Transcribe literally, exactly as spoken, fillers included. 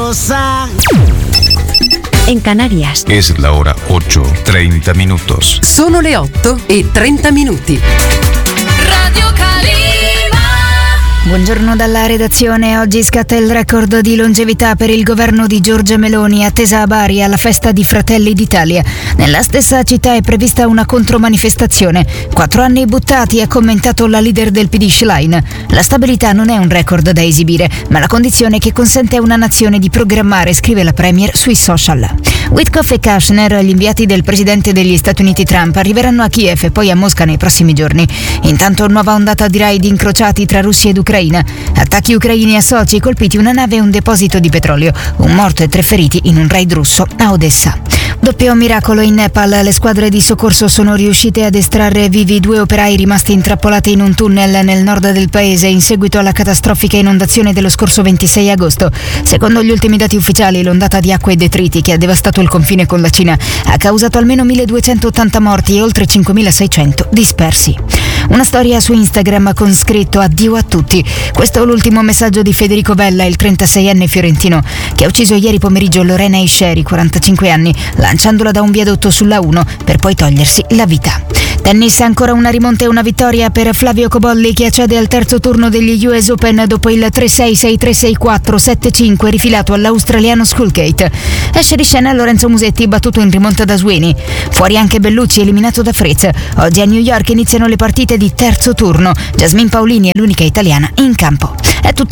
cosa. En Canarias. Es la hora ocho, treinta minutos. Sono le otto e trenta minuti. Radio Calima. Buongiorno dalla redazione. Oggi scatta il record di longevità per il governo di Giorgia Meloni, attesa a Bari alla festa di Fratelli d'Italia. Nella stessa città è prevista una contromanifestazione. Quattro anni buttati, ha commentato la leader del P D Schlein. La stabilità non è un record da esibire, ma la condizione che consente a una nazione di programmare, scrive la Premier sui social. Witkoff e Kushner, gli inviati del presidente degli Stati Uniti Trump, arriveranno a Kiev e poi a Mosca nei prossimi giorni. Intanto nuova ondata di raid incrociati tra Russia ed Ucraina. Attacchi ucraini a soci, colpiti una nave e un deposito di petrolio. Un morto e tre feriti in un raid russo a Odessa. Doppio miracolo in Nepal, le squadre di soccorso sono riuscite ad estrarre vivi due operai rimasti intrappolati in un tunnel nel nord del paese in seguito alla catastrofica inondazione dello scorso ventisei agosto. Secondo gli ultimi dati ufficiali, l'ondata di acqua e detriti che ha devastato il confine con la Cina ha causato almeno milleduecentottanta morti e oltre cinquemilaseicento dispersi. Una storia su Instagram con scritto "Addio a tutti". Questo è l'ultimo messaggio di Federico Bella, il trentaseienne fiorentino che ha ucciso ieri pomeriggio Lorena Isceri, quarantacinque anni, lanciandola da un viadotto sulla uno per poi togliersi la vita. Tennis, ancora una rimonta e una vittoria per Flavio Cobolli, che accede al terzo turno degli U S Open dopo il tre sei sei tre sei quattro sette cinque rifilato all'australiano Schoolgate. Esce di scena Lorenzo Musetti, battuto in rimonta da Sweeney. Fuori anche Bellucci, eliminato da Fritz. Oggi a New York iniziano le partite di terzo turno. Jasmine Paolini è l'unica italiana in campo. È tutto.